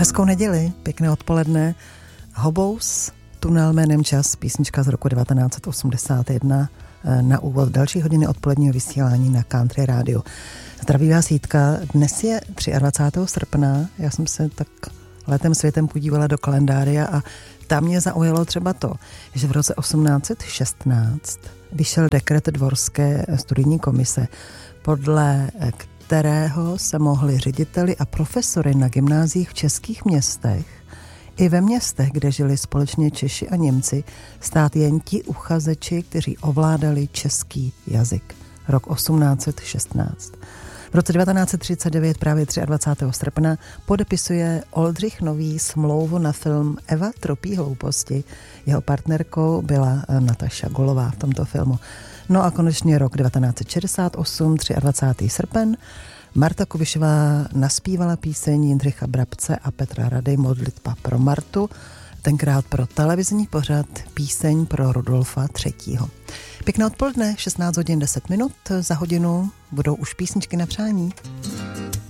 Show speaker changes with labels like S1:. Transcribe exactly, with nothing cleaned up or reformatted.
S1: Hezkou neděli, pěkné odpoledne. Hobous, Tunel jménem Čas, písnička z roku devatenáct osmdesát jedna na úvod další hodiny odpoledního vysílání na Country Radio. Zdraví vás Jitka, dnes je dvacátého třetího srpna, já jsem se tak letem světem podívala do kalendáře a tam mě zaujalo třeba to, že v roce osmnáct set šestnáct vyšel dekret Dvorské studijní komise, podle kterého se mohli řediteli a profesory na gymnáziích v českých městech i ve městech, kde žili společně Češi a Němci, stát jen ti uchazeči, kteří ovládali český jazyk. Rok osmnáct set šestnáct. V roce devatenáct set třicet devět, právě dvacátého třetího srpna, podepisuje Oldřich Nový smlouvu na film Eva tropí hlouposti. Jeho partnerkou byla Nataša Golová v tomto filmu. No a konečně rok devatenáct set šedesát osm, dvacátého třetího srpen, Marta Kubišová naspívala píseň Jindřicha Brabce a Petra Rady Modlitba pro Martu, tenkrát pro televizní pořad Píseň pro Rudolfa třetího. Pěkné odpoledne, šestnáct hodin deset minut, za hodinu budou už písničky na přání.